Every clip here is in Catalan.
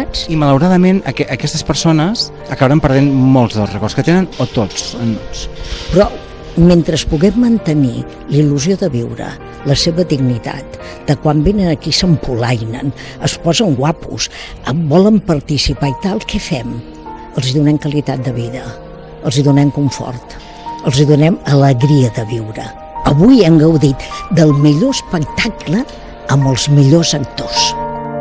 saps? I malauradament aquestes persones acabaran perdent molts dels records que tenen, o tots. Però mentre puguem mantenir l'il·lusió de viure, la seva dignitat, de quan venen aquí s'empolainen, es posen guapos, volen participar i tal, què fem? Els donem qualitat de vida, els donem confort, els donem alegria de viure. Avui hem gaudit del millor espectacle amb els millors actors.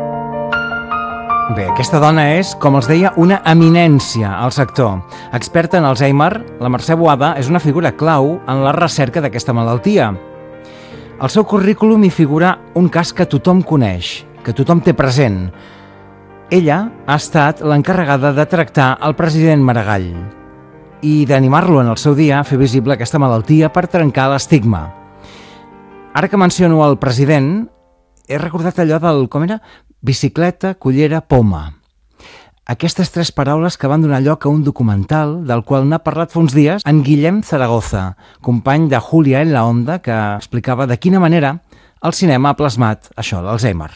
Bé, aquesta dona és, com els deia, una eminència al sector. Experta en Alzheimer, la Mercè Boada és una figura clau en la recerca d'aquesta malaltia. Al seu currículum hi figura un cas que tothom coneix, que tothom té present. Ella ha estat l'encarregada de tractar el president Maragall i d'animar-lo en el seu dia a fer visible aquesta malaltia per trencar l'estigma. Ara que menciono el president, he recordat allò del, com era? Bicicleta, cullera, poma. Aquestes tres paraules que van donar lloc a un documental del qual n'ha parlat fa uns dies en Guillem Zaragoza, company de Julia en la Onda, que explicava de quina manera el cinema ha plasmat això, l'Alzheimer.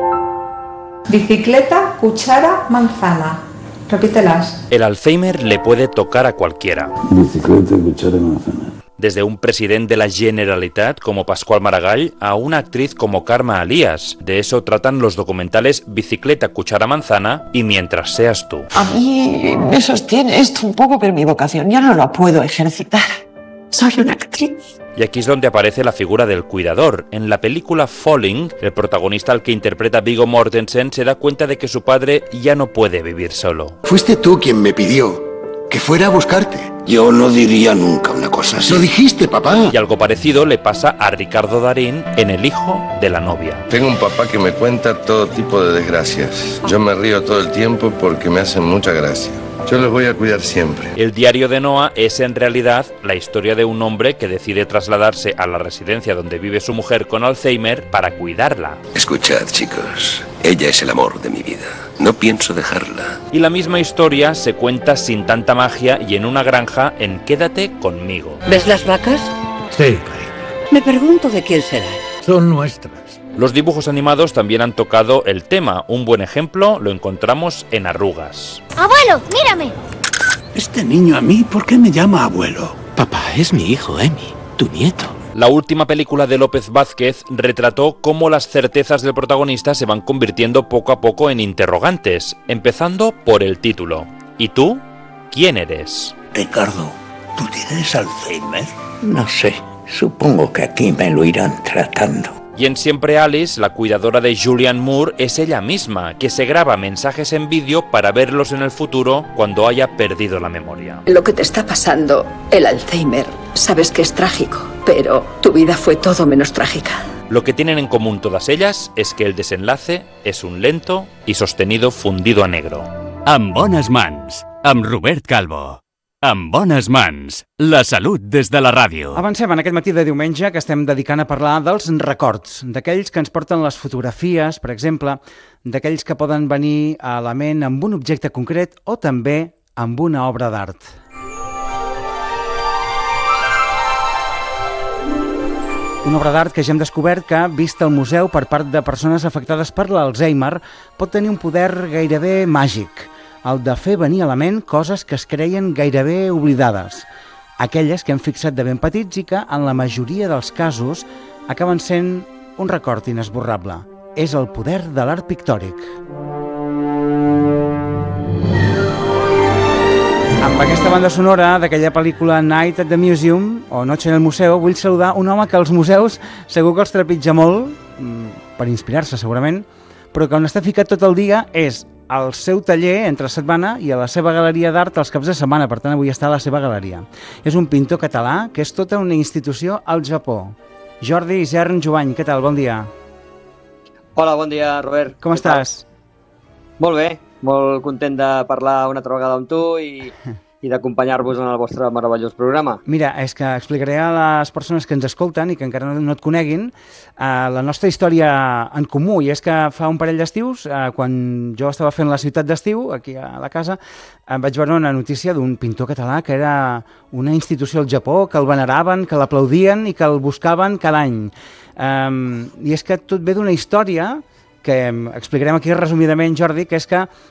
Bicicleta, cuchara, manzana. Repítelas. El Alzheimer le puede tocar a cualquiera. Bicicleta, cuchara, manzana. Desde un presidente de la Generalitat como Pascual Maragall a una actriz como Karma Alías. De eso tratan los documentales Bicicleta, Cuchara, Manzana y Mientras seas tú. A mí me sostiene esto un poco, pero mi vocación ya no la puedo ejercitar. Soy una actriz. Y aquí es donde aparece la figura del cuidador. En la película Falling, el protagonista al que interpreta Viggo Mortensen se da cuenta de que su padre ya no puede vivir solo. Fuiste tú quien me pidió que fuera a buscarte. Yo no diría nunca una cosa así. Lo dijiste, papá. Y algo parecido le pasa a Ricardo Darín en El hijo de la novia. Tengo un papá que me cuenta todo tipo de desgracias. Yo me río todo el tiempo porque me hacen mucha gracia. Yo los voy a cuidar siempre. El diario de Noah es en realidad la historia de un hombre que decide trasladarse a la residencia donde vive su mujer con Alzheimer para cuidarla. Escuchad, chicos, ella es el amor de mi vida. No pienso dejarla. Y la misma historia se cuenta sin tanta magia y en una granja en Quédate conmigo. ¿Ves las vacas? Sí, cariño. Me pregunto de quién serán. Son nuestras. Los dibujos animados también han tocado el tema. Un buen ejemplo lo encontramos en Arrugas. ¡Abuelo, mírame! Este niño a mí, ¿por qué me llama abuelo? Papá, es mi hijo, Emi, tu nieto. La última película de López Vázquez retrató cómo las certezas del protagonista se van convirtiendo poco a poco en interrogantes, empezando por el título. ¿Y tú? ¿Quién eres? Ricardo, ¿tú tienes Alzheimer? No sé, supongo que aquí me lo irán tratando. Y en Siempre Alice, la cuidadora de Julianne Moore es ella misma, que se graba mensajes en vídeo para verlos en el futuro cuando haya perdido la memoria. Lo que te está pasando, el Alzheimer, sabes que es trágico, pero tu vida fue todo menos trágica. Lo que tienen en común todas ellas es que el desenlace es un lento y sostenido fundido a negro. Amb bones mans, amb Robert Calvo. Amb bones mans, la salut des de la ràdio. Avancem en aquest matí de diumenge que estem dedicant a parlar dels records, d'aquells que ens porten les fotografies, per exemple, d'aquells que poden venir a la ment amb un objecte concret o també amb una obra d'art. Una obra d'art que ja hem descobert que, vista al museu per part de persones afectades per l'Alzheimer, pot tenir un poder gairebé màgic, el de fer venir a la ment coses que es creien gairebé oblidades, aquelles que hem fixat de ben petits i que, en la majoria dels casos, acaben sent un record inesborrable. És el poder de l'art pictòric. Amb aquesta banda sonora d'aquella pel·lícula Night at the Museum, o Noche en el Museu, vull saludar un home que als museus segur que els trepitja molt, per inspirar-se segurament, però que on està ficat tot el dia és al seu taller entre setmana i a la seva galeria d'art els caps de setmana, per tant avui està a la seva galeria. És un pintor català que és tota una institució al Japó. Jordi Isern Jovany, què tal? Bon dia. Hola, bon dia, Robert. Com estàs? Molt bé, molt content de parlar una altra vegada amb tu i d'acompanyar-vos en el vostre meravellós programa. Mira, és que explicaré a les persones que ens escolten i que encara no et coneguin la nostra història en comú, i és que fa un parell d'estius, quan jo estava fent la ciutat d'estiu, aquí a la casa, vaig veure una notícia d'un pintor català que era una institució al Japó, que el veneraven, que l'aplaudien i que el buscaven cada any. I és que tot ve d'una història que explicarem aquí resumidament, Jordi, que és que